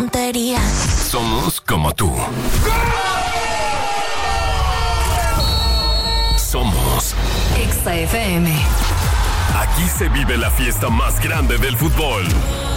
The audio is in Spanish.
tontería. Somos como tú. Somos Exa FM. Aquí se vive la fiesta más grande del fútbol.